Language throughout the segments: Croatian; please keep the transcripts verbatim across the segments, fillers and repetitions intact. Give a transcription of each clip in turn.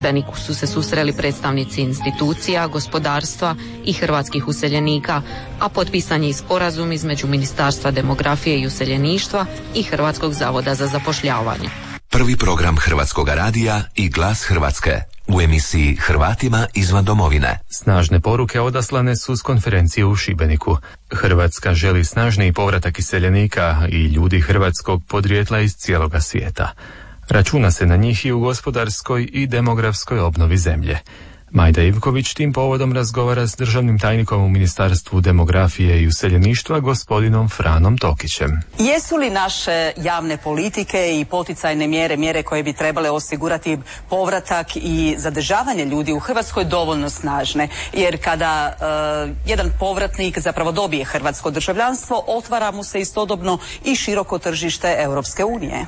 U Šibeniku su se susreli predstavnici institucija, gospodarstva i hrvatskih useljenika, a potpisan je i sporazum između Ministarstva demografije i useljeništva i Hrvatskog zavoda za zapošljavanje. Prvi program Hrvatskog radija i Glas Hrvatske u emisiji Hrvatima izvan domovine. Snažne poruke odaslane su s konferencije u Šibeniku. Hrvatska želi snažniji povratak iseljenika i ljudi hrvatskog podrijetla iz cijeloga svijeta. Računa se na njih i u gospodarskoj i demografskoj obnovi zemlje. Majda Ivković tim povodom razgovara s državnim tajnikom u Ministarstvu demografije i useljeništva, gospodinom Franom Tokićem. Jesu li naše javne politike i poticajne mjere, mjere koje bi trebale osigurati povratak i zadržavanje ljudi u Hrvatskoj dovoljno snažne? Jer kada uh, jedan povratnik zapravo dobije hrvatsko državljanstvo, otvara mu se istodobno i široko tržište Europske unije.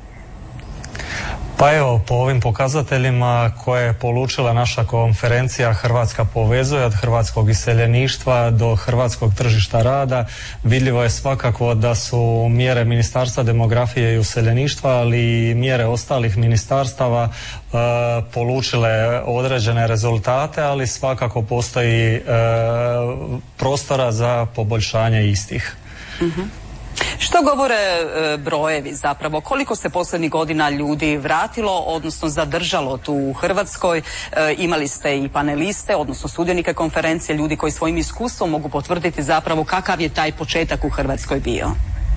Pa evo, po ovim pokazateljima koje je polučila naša konferencija Hrvatska povezuje, od hrvatskog iseljeništva do hrvatskog tržišta rada, vidljivo je svakako da su mjere Ministarstva demografije i useljeništva, ali i mjere ostalih ministarstava e, polučile određene rezultate, ali svakako postoji e, prostora za poboljšanje istih. Mm-hmm. Što govore e, brojevi zapravo? Koliko se posljednjih godina ljudi vratilo, odnosno zadržalo tu u Hrvatskoj? E, imali ste i paneliste, odnosno sudionike konferencije, ljudi koji svojim iskustvom mogu potvrditi zapravo kakav je taj početak u Hrvatskoj bio.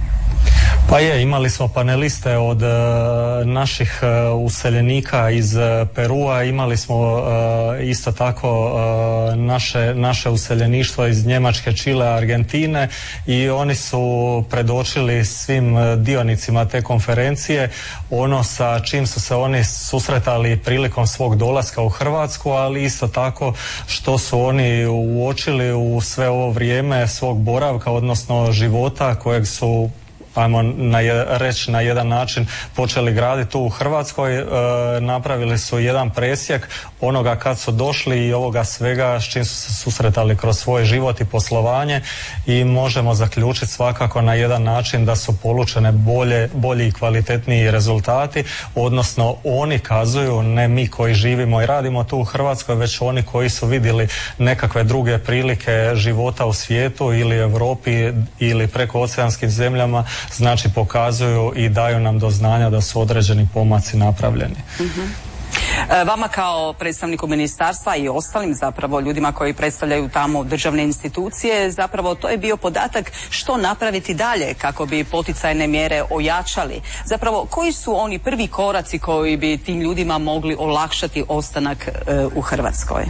Pa je, imali smo paneliste od e, naših e, useljenika iz e, Perua, imali smo e, isto tako e, naše, naše useljeništvo iz Njemačke, Čile, Argentine, i oni su predočili svim dionicima te konferencije ono sa čim su se oni susretali prilikom svog dolaska u Hrvatsku, ali isto tako što su oni uočili u sve ovo vrijeme svog boravka, odnosno života kojeg su, ajmo na reći na jedan način, počeli graditi tu u Hrvatskoj. E, napravili su jedan presjek onoga kad su došli i ovoga svega s čim su se susretali kroz svoj život i poslovanje, i možemo zaključiti svakako na jedan način da su polučene bolje, bolji i kvalitetniji rezultati, odnosno oni kazuju, ne mi koji živimo i radimo tu u Hrvatskoj, već oni koji su vidjeli nekakve druge prilike života u svijetu ili Europi ili prekooceanskim zemljama, znači pokazuju i daju nam do znanja da su određeni pomaci napravljeni. Mm-hmm. Vama kao predstavniku ministarstva i ostalim zapravo ljudima koji predstavljaju tamo državne institucije, zapravo to je bio podatak što napraviti dalje kako bi poticajne mjere ojačali. Zapravo koji su oni prvi koraci koji bi tim ljudima mogli olakšati ostanak e, u Hrvatskoj?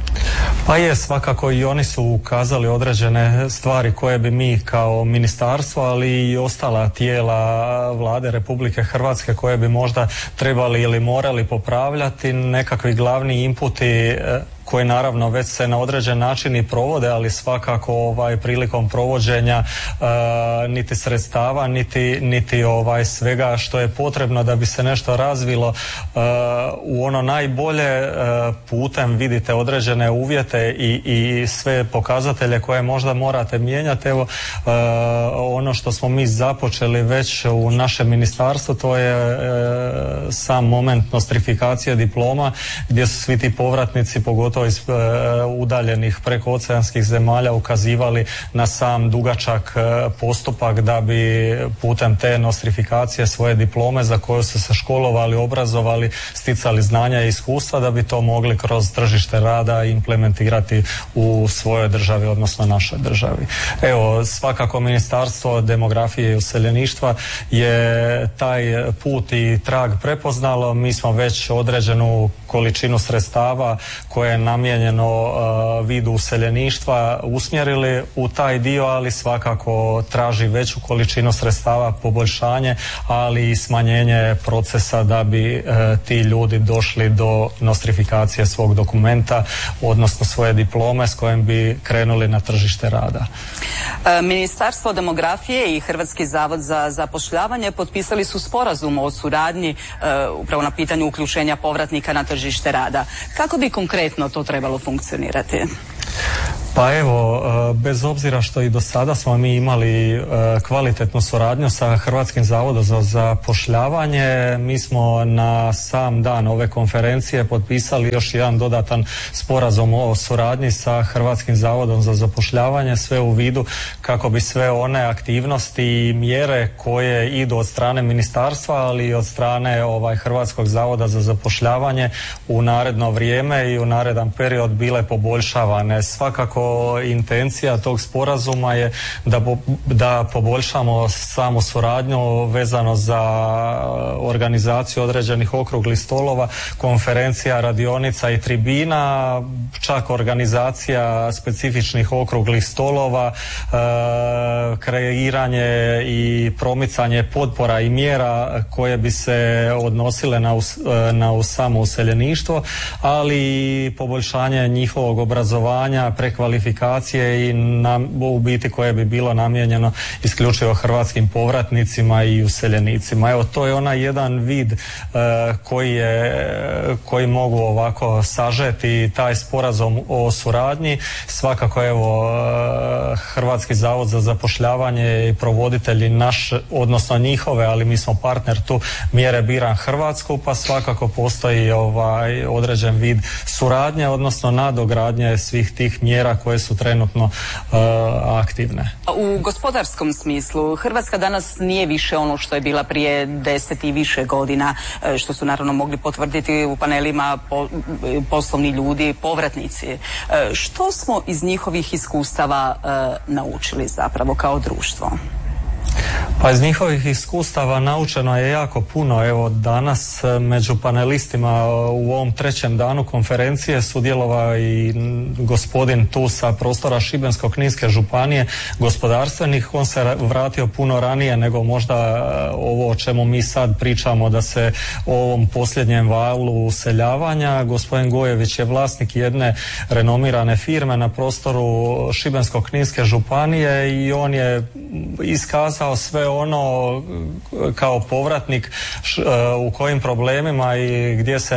Pa je, svakako i oni su ukazali određene stvari koje bi mi kao ministarstvo, ali i ostala tijela vlade Republike Hrvatske koje bi možda trebali ili morali popravljati. Nekakvi glavni inputi koji naravno već se na određen način i provode, ali svakako ovaj prilikom provođenja uh, niti sredstava, niti, niti ovaj svega što je potrebno da bi se nešto razvilo uh, u ono najbolje uh, putem vidite određene uvjete i, i sve pokazatelje koje možda morate mijenjati. Evo uh, ono što smo mi započeli već u našem ministarstvu, to je uh, sam moment nostrifikacije diploma, gdje su svi ti povratnici, pogotovo iz uh, udaljenih prekooceanskih zemalja, ukazivali na sam dugačak uh, postupak da bi putem te nostrifikacije svoje diplome za koju su se školovali, obrazovali, sticali znanja i iskustva, da bi to mogli kroz tržište rada implementirati u svojoj državi, odnosno našoj državi. Evo, svakako Ministarstvo demografije i useljeništva je taj put i trag prepoznalo. Mi smo već određenu količinu sredstava koje je namijenjeno uh, vidu useljeništva usmjerili u taj dio, ali svakako traži veću količinu sredstava, poboljšanje, ali i smanjenje procesa da bi uh, ti ljudi došli do nostrifikacije svog dokumenta, odnosno svoje diplome s kojim bi krenuli na tržište rada. Ministarstvo demografije i Hrvatski zavod za zapošljavanje potpisali su sporazum o suradnji uh, upravo na pitanju uključenja povratnika na tržište rada. Kako bi konkretno to trebalo funkcionirati? Pa evo, bez obzira što i do sada smo mi imali kvalitetnu suradnju sa Hrvatskim zavodom za zapošljavanje, mi smo na sam dan ove konferencije potpisali još jedan dodatan sporazum o suradnji sa Hrvatskim zavodom za zapošljavanje, sve u vidu kako bi sve one aktivnosti i mjere koje idu od strane ministarstva, ali i od strane ovaj Hrvatskog zavoda za zapošljavanje u naredno vrijeme i u naredan period bile poboljšavane. Svakako intencija tog sporazuma je da, da poboljšamo samu suradnju vezano za organizaciju određenih okruglih stolova, konferencija, radionica i tribina, čak organizacija specifičnih okruglih stolova, e, kreiranje i promicanje potpora i mjera koje bi se odnosile na, us, na samo useljeništvo, ali i poboljšanje njihovog obrazovanja, prekvalifikacije i na, u biti koje bi bilo namijenjeno isključivo hrvatskim povratnicima i useljenicima. Evo, to je onaj jedan vid e, koji, je, koji mogu ovako sažeti taj sporazum o suradnji. Svakako evo Hrvatski zavod za zapošljavanje i provoditelji naš, odnosno njihove, ali mi smo partner tu mjere Biram Hrvatsku, pa svakako postoji ovaj određen vid suradnje, odnosno nadogradnje svih tih mjera koje su trenutno uh, aktivne. U gospodarskom smislu Hrvatska danas nije više ono što je bila prije deset i više godina, što su naravno mogli potvrditi u panelima po, poslovni ljudi, povratnici. Što smo iz njihovih iskustava uh, naučili zapravo kao društvo? Pa iz njihovih iskustava naučeno je jako puno. Evo danas među panelistima u ovom trećem danu konferencije sudjelovao i gospodin tu sa prostora Šibensko-kninske županije, gospodarstvenik. On se vratio puno ranije nego možda ovo o čemu mi sad pričamo, da se o ovom posljednjem valu useljavanja. Gospodin Gojević je vlasnik jedne renomirane firme na prostoru Šibensko-kninske županije i on je iskazao sve ono kao povratnik u kojim problemima i gdje se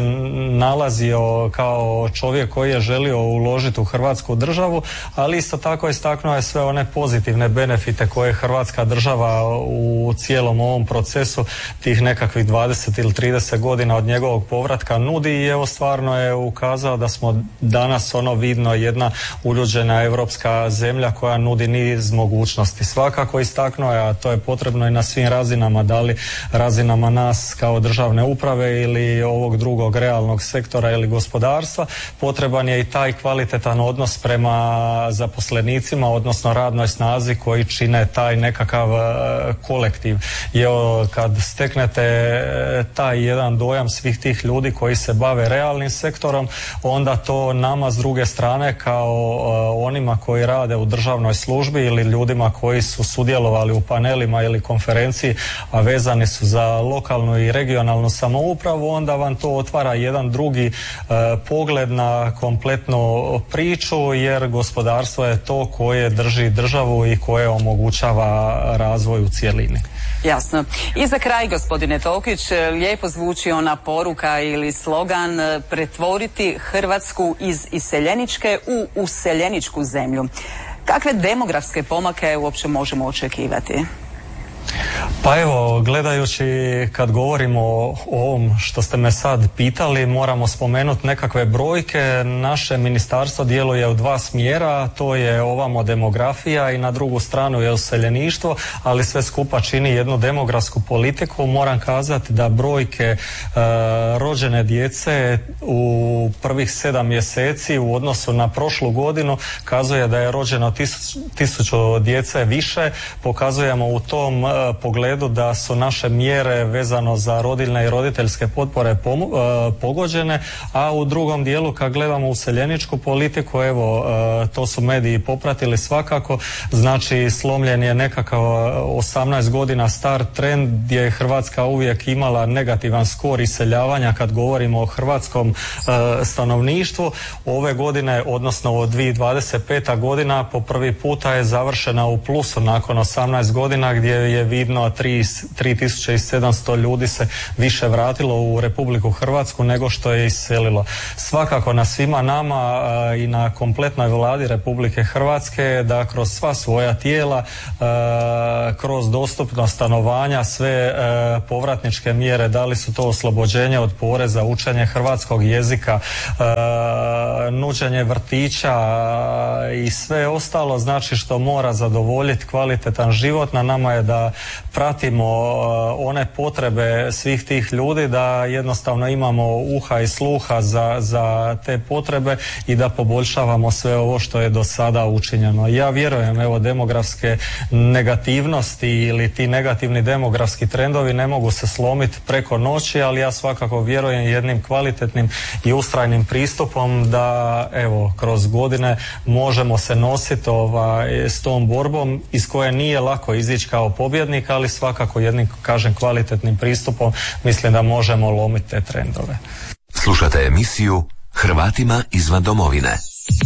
nalazio kao čovjek koji je želio uložiti u Hrvatsku državu, ali isto tako istaknuo je sve one pozitivne benefite koje Hrvatska država u cijelom ovom procesu tih nekakvih dvadeset ili trideset godina od njegovog povratka nudi i evo stvarno je ukazao da smo danas ono vidno jedna uljuđena europska zemlja koja nudi niz mogućnosti. Svakako istaknuo je, a to je potrebno i na svim razinama, da li razinama nas kao državne uprave ili ovog drugog realnog sektora ili gospodarstva, potreban je i taj kvalitetan odnos prema zaposlenicima, odnosno radnoj snazi koji čine taj nekakav kolektiv. I evo, kad steknete taj jedan dojam svih tih ljudi koji se bave realnim sektorom, onda to nama s druge strane kao onima koji rade u državnoj službi ili ljudima koji su sudjelovali u panelima ili konferenciji, a vezani su za lokalnu i regionalnu samoupravu, onda vam to otvara jedan drugi e, pogled na kompletnu priču, jer gospodarstvo je to koje drži državu i koje omogućava razvoj u cjelini. Jasno. I za kraj, gospodine Tokić, lijepo zvuči ona poruka ili slogan pretvoriti Hrvatsku iz iseljeničke u useljeničku zemlju. Kakve demografske pomake uopće možemo očekivati? Pa evo, gledajući kad govorimo o ovom što ste me sad pitali, moramo spomenuti nekakve brojke. Naše ministarstvo djeluje u dva smjera, to je ovamo demografija i na drugu stranu je useljeništvo, ali sve skupa čini jednu demografsku politiku. Moram kazati da brojke e, rođene djece u prvih sedam mjeseci u odnosu na prošlu godinu kazuje da je rođeno tisuću, tisuću djece više. Pokazujemo u tom e, pogledu da su naše mjere vezano za rodiljne i roditeljske potpore pomu, e, pogođene, a u drugom dijelu kad gledamo useljeničku politiku, evo e, to su mediji popratili svakako, znači slomljen je nekakav osamnaest godina star trend gdje je Hrvatska uvijek imala negativan skor iseljavanja kad govorimo o hrvatskom e, stanovništvu. Ove godine, odnosno od dvije tisuće dvadeset peta godina po prvi puta je završena u plusu nakon osamnaest godina gdje je vidno tri tri tisuće sedamsto ljudi se više vratilo u Republiku Hrvatsku nego što je iselilo. Svakako na svima nama i na kompletnoj vladi Republike Hrvatske da kroz sva svoja tijela, kroz dostupnost stanovanja, sve povratničke mjere, da li su to oslobođenje od poreza, učenje hrvatskog jezika, nuđenje vrtića i sve ostalo, znači što mora zadovoljiti kvalitetan život. Na nama je da pratimo one potrebe svih tih ljudi, da jednostavno imamo uha i sluha za, za te potrebe i da poboljšavamo sve ovo što je do sada učinjeno. Ja vjerujem, evo, demografske negativnosti ili ti negativni demografski trendovi ne mogu se slomiti preko noći, ali ja svakako vjerujem jednim kvalitetnim i ustrajnim pristupom da, evo, kroz godine možemo se nositi ovaj, s tom borbom iz koje nije lako izići kao pobjednik, ali svakako jednim, kažem, kvalitetnim pristupom mislim da možemo lomiti te trendove. Slušate emisiju Hrvatima izvan domovine.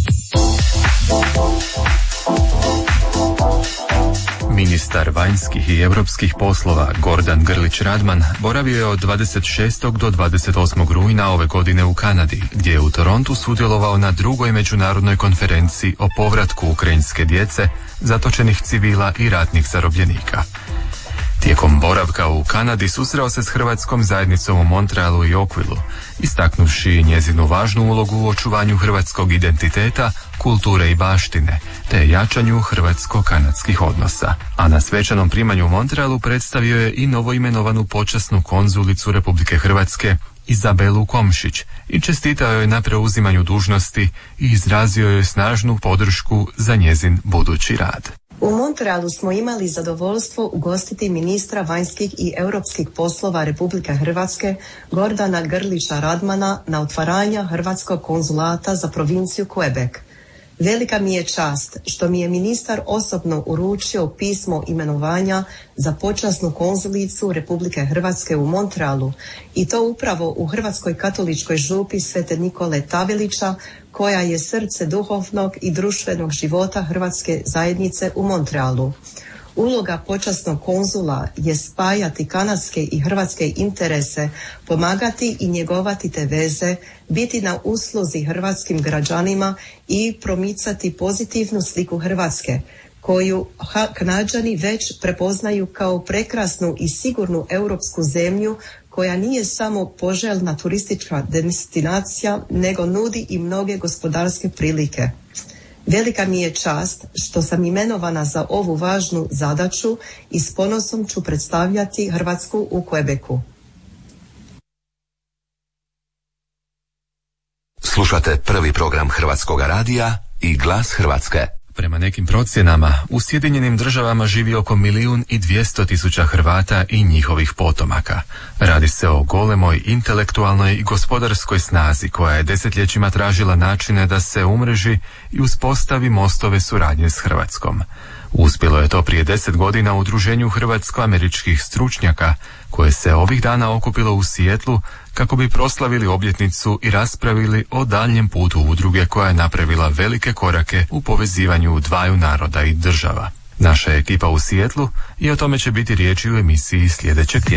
Ministar vanjskih i europskih poslova Gordan Grlić Radman boravio je od dvadeset šestog do dvadeset osmog rujna ove godine u Kanadi, gdje je u Torontu sudjelovao na drugoj međunarodnoj konferenciji o povratku ukrajinske djece, zatočenih civila i ratnih zarobljenika. Tijekom boravka u Kanadi susreo se s hrvatskom zajednicom u Montrealu i Oakvillu, istaknuvši njezinu važnu ulogu u očuvanju hrvatskog identiteta, kulture i baštine, te jačanju hrvatsko-kanadskih odnosa. A na svečanom primanju u Montrealu predstavio je i novoimenovanu počasnu konzulicu Republike Hrvatske Izabelu Komšić i čestitao joj na preuzimanju dužnosti i izrazio joj snažnu podršku za njezin budući rad. U Montrealu smo imali zadovoljstvo ugostiti ministra vanjskih i europskih poslova Republike Hrvatske Gordana Grlića Radmana na otvaranja Hrvatskog konzulata za provinciju Quebec. Velika mi je čast što mi je ministar osobno uručio pismo imenovanja za počasnu konzulicu Republike Hrvatske u Montrealu i to upravo u Hrvatskoj katoličkoj župi Svete Nikole Tavelića, koja je srce duhovnog i društvenog života hrvatske zajednice u Montrealu. Uloga počasnog konzula je spajati kanadske i hrvatske interese, pomagati i njegovati te veze, biti na usluzi hrvatskim građanima i promicati pozitivnu sliku Hrvatske, koju Kanađani već prepoznaju kao prekrasnu i sigurnu europsku zemlju koja nije samo poželjna turistička destinacija, nego nudi i mnoge gospodarske prilike. Velika mi je čast što sam imenovana za ovu važnu zadaću i s ponosom ću predstavljati Hrvatsku u Quebecu. Slušate prvi program Hrvatskog radija i Glas Hrvatske. Prema nekim procjenama, u Sjedinjenim Državama živi oko milijun i dvjesto tisuća Hrvata i njihovih potomaka. Radi se o golemoj intelektualnoj i gospodarskoj snazi koja je desetljećima tražila načine da se umreži i uspostavi mostove suradnje s Hrvatskom. Uspjelo je to prije deset godina u udruženju hrvatsko-američkih stručnjaka koje se ovih dana okupilo u Sijetlu kako bi proslavili obljetnicu i raspravili o daljnjem putu udruge koja je napravila velike korake u povezivanju dvaju naroda i država. Naša ekipa u Sijetlu i o tome će biti riječi u emisiji sljedećeg tjedna.